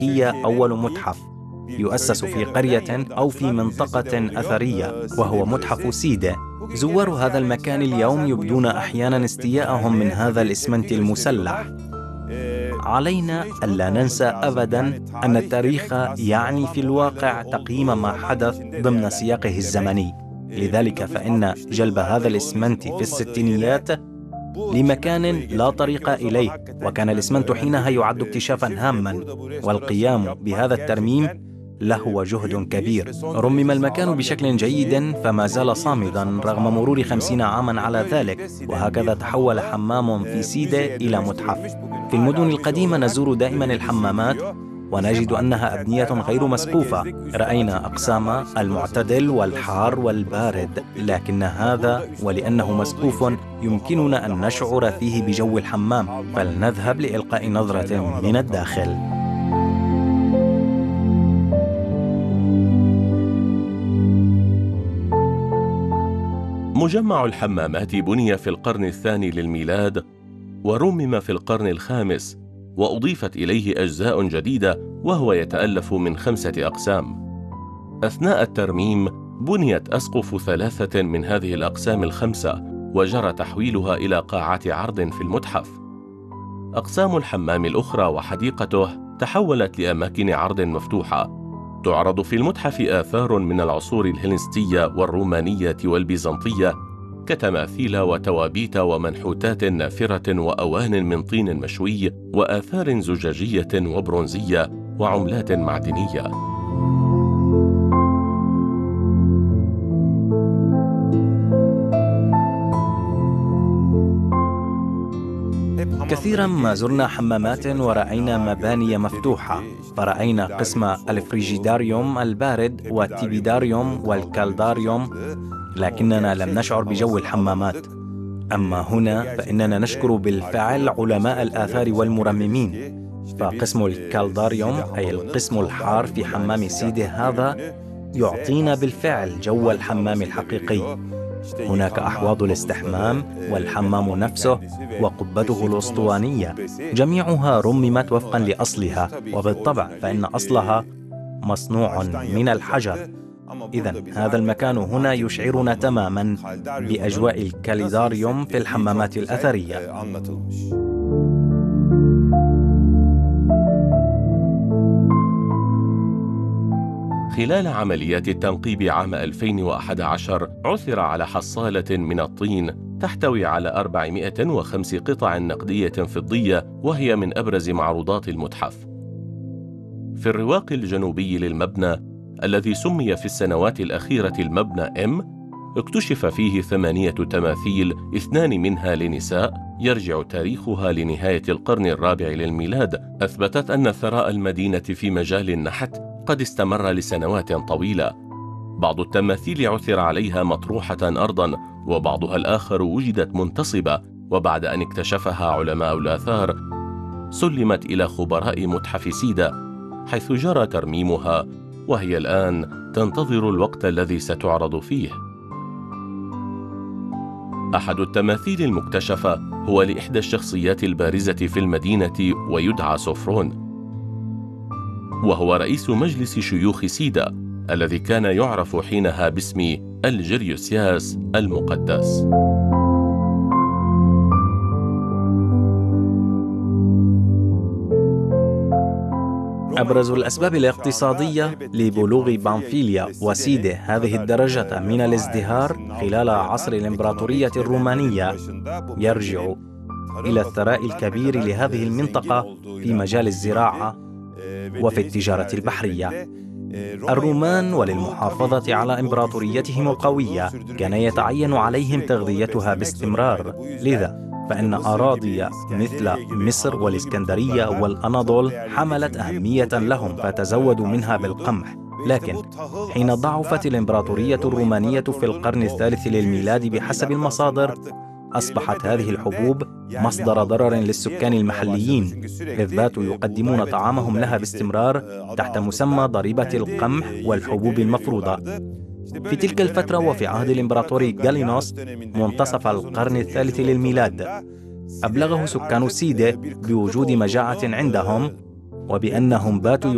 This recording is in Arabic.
هي أول متحف يؤسس في قرية أو في منطقة أثرية، وهو متحف سيدة. زوار هذا المكان اليوم يبدون أحياناً استياءهم من هذا الإسمنت المسلح. علينا ألا ننسى أبداً أن التاريخ يعني في الواقع تقييم ما حدث ضمن سياقه الزمني. لذلك فإن جلب هذا الإسمنت في الستينيات لمكان لا طريق إليه، وكان الإسمنت حينها يعد اكتشافاً هاماً، والقيام بهذا الترميم له جهد كبير. رمم المكان بشكل جيد فما زال صامداً رغم مرور 50 عاماً على ذلك، وهكذا تحول حمام في سيدة إلى متحف. في المدن القديمة نزور دائما الحمامات ونجد أنها أبنية غير مسقوفة. رأينا أقسام المعتدل والحار والبارد، لكن هذا ولأنه مسقوف يمكننا أن نشعر فيه بجو الحمام. فلنذهب لإلقاء نظرة من الداخل. مجمع الحمامات بني في القرن الثاني للميلاد، ورمم في القرن الخامس، وأضيفت إليه أجزاء جديدة، وهو يتألف من 5 أقسام. أثناء الترميم بنيت أسقف 3 من هذه الأقسام ال5، وجرى تحويلها إلى قاعة عرض في المتحف. أقسام الحمام الأخرى وحديقته تحولت لأماكن عرض مفتوحة. تعرض في المتحف آثار من العصور الهلينستية والرومانية والبيزنطية، كتماثيل وتوابيت ومنحوتات نافرة وأوان من طين مشوي وآثار زجاجية وبرونزية وعملات معدنية. كثيرا ما زرنا حمامات ورأينا مباني مفتوحة، فرأينا قسم الفريجيداريوم البارد والتيبيداريوم والكالداريوم، لكننا لم نشعر بجو الحمامات. أما هنا فإننا نشكر بالفعل علماء الآثار والمرممين، فقسم الكالداريوم أي القسم الحار في حمام سيدة هذا يعطينا بالفعل جو الحمام الحقيقي. هناك أحواض الاستحمام والحمام نفسه وقبته الأسطوانية، جميعها رممت وفقا لأصلها، وبالطبع فإن أصلها مصنوع من الحجر. إذن هذا المكان هنا يشعرنا تماما بأجواء الكاليداريوم في الحمامات الأثرية. خلال عمليات التنقيب عام 2011 عثر على حصالة من الطين تحتوي على 405 قطع نقدية فضية، وهي من أبرز معروضات المتحف. في الرواق الجنوبي للمبنى الذي سمي في السنوات الأخيرة المبنى M، اكتشف فيه 8 تماثيل، 2 منها لنساء يرجع تاريخها لنهاية القرن الرابع للميلاد، أثبتت أن ثراء المدينة في مجال النحت قد استمر لسنوات طويلة. بعض التماثيل عثر عليها مطروحة أرضاً، وبعضها الآخر وجدت منتصبة، وبعد أن اكتشفها علماء الآثار سلمت إلى خبراء متحف سيدة، حيث جرى ترميمها، وهي الآن تنتظر الوقت الذي ستعرض فيه. أحد التماثيل المكتشفة هو لإحدى الشخصيات البارزة في المدينة، ويدعى سوفرون، وهو رئيس مجلس شيوخ سيدة الذي كان يعرف حينها باسم الجريوسياس المقدس. أبرز الأسباب الاقتصادية لبلوغ بامفيليا وسيدة هذه الدرجة من الازدهار خلال عصر الإمبراطورية الرومانية يرجع إلى الثراء الكبير لهذه المنطقة في مجال الزراعة وفي التجارة البحرية. الرومان وللمحافظة على إمبراطوريتهم القوية كان يتعين عليهم تغذيتها باستمرار، لذا فإن أراضي مثل مصر والإسكندرية والأناضول حملت أهمية لهم، فتزودوا منها بالقمح. لكن حين ضعفت الإمبراطورية الرومانية في القرن الثالث للميلاد بحسب المصادر، أصبحت هذه الحبوب مصدر ضرر للسكان المحليين، إذ باتوا يقدمون طعامهم لها باستمرار تحت مسمى ضريبة القمح والحبوب المفروضة. في تلك الفترة وفي عهد الإمبراطور غالينوس منتصف القرن الثالث للميلاد، أبلغه سكان سيدة بوجود مجاعة عندهم، وبأنهم باتوا